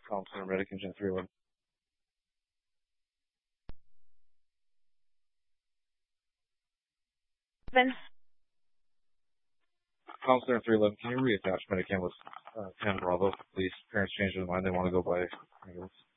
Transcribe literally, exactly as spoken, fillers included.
Calm Center Medic Engine three eleven. Then Calm Center three eleven, can you reattach Medicam with uh, ten Bravo, please? Parents change their mind, they want to go by ambulance.